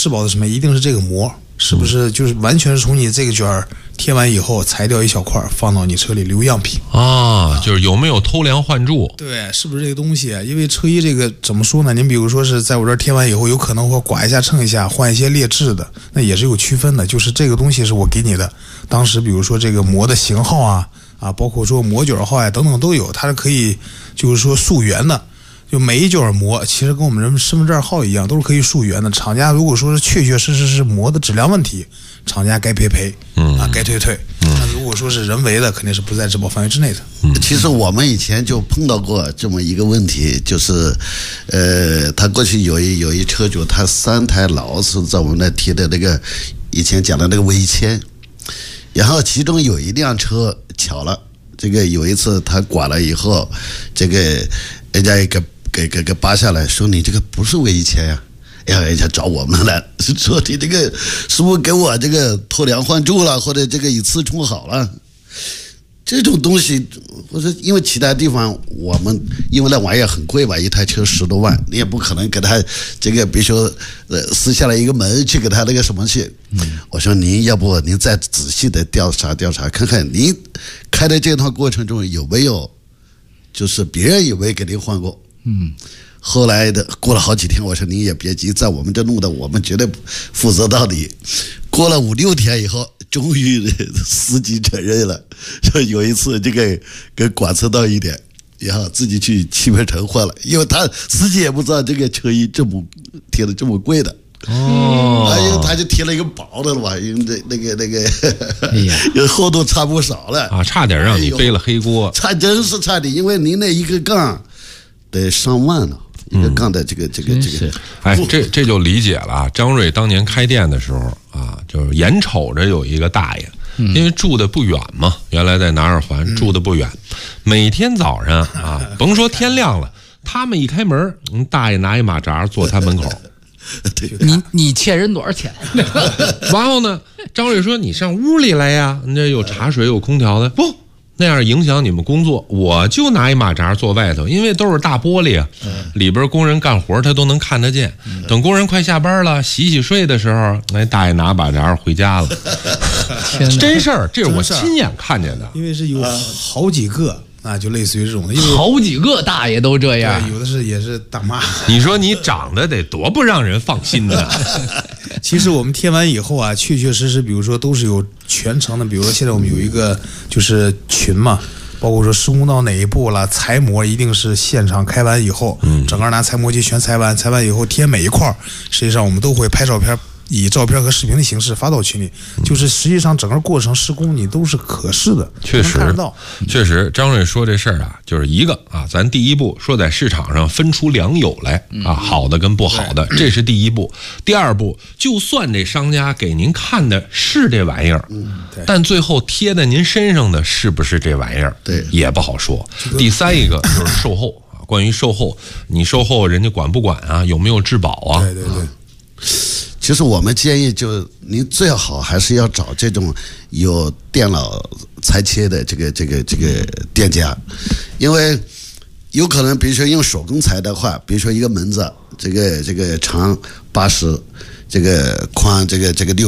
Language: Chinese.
质保的什么？一定是这个膜，是不是就是完全是从你这个卷贴完以后裁掉一小块，放到你车里留样品啊？就是有没有偷梁换柱？ 对，是不是这个东西？因为车衣这个怎么说呢？您比如说是在我这儿贴完以后，有可能会刮一下、蹭一下，换一些劣质的，那也是有区分的。就是这个东西是我给你的，当时比如说这个膜的型号啊，包括说膜卷号呀等等都有，它是可以就是说溯源的。就每一卷膜其实跟我们人身份证号一样，都是可以溯源的。厂家如果说是确确实实是膜的质量问题，厂家该赔，该退。那如果说是人为的，肯定是不在质保范围之内的。 其实我们以前就碰到过这么一个问题，就是，他过去有一车主，他3台劳斯在我们那贴的那个以前讲的那个尾签，然后其中有一辆车巧了，这个有一次他刮了以后，这个人家给扒下来说你这个不是尾签呀。然后人家找我们来说你这个是不是给我这个偷梁换柱了，或者这个一次冲好了？这种东西，我说因为其他地方我们因为那玩意儿很贵吧，一台车10多万，你也不可能给他这个比如说撕下来一个门去给他那个什么去。我说您要不您再仔细的调查看看您开的这趟过程中有没有就是别人有没有给您换过。后来的过了好几天，我说您也别急，在我们这弄的，我们绝对负责到底。过了5、6天以后，终于司机承认了，说有一次这个给剐蹭到一点，然后自己去汽配城换了，因为他司机也不知道这个车衣贴的这么贵的。他就贴了一个薄的了吧，因为那个厚度差不少了啊，差点让你背了黑锅， 真是差点，因为您那一个杠得上万呢。一个杠的这个， 哎，这就理解了。张瑞当年开店的时候啊，就是眼瞅着有一个大爷，因为住的不远嘛，原来在南二环住的不远，每天早上啊，甭说天亮了，他们一开门，大爷拿一马扎坐他门口。 你欠人多少钱？ 然后呢，张瑞说：“你上屋里来呀，你这有茶水有空调的。”不。那样影响你们工作，我就拿一马扎坐外头，因为都是大玻璃啊，里边工人干活他都能看得见。等工人快下班了，洗睡的时候，那大爷拿马扎回家了。真事儿，这是我亲眼看见的。 因为是有好几个，那就类似于这种的，因为好几个大爷都这样， 有的是也是大妈。 你说你长得得多不让人放心呢？ 其实我们贴完以后啊，确确实实，比如说都是有全程的，比如说现在我们有一个就是群嘛，包括说施工到哪一步了，裁模一定是现场开完以后，整个拿裁模机全裁完以后贴每一块，实际上我们都会拍照片。以照片和视频的形式发到群里，就是实际上整个过程施工你都是可视的， 确实看得到。 确实，张瑞说这事儿啊，就是一个啊，咱第一步说在市场上分出良莠来啊，好的跟不好的，这是第一步。第二步，就算这商家给您看的是这玩意儿，但最后贴在您身上的是不是这玩意儿， 对， 也不好说。第三一个就是售后啊，关于售后，你售后人家管不管啊？有没有质保啊？ 对。 其实我们建议，就您最好还是要找这种有电脑裁切的这个店家，因为有可能，比如说用手工裁的话，比如说一个门子，这个长80，这个宽这个6。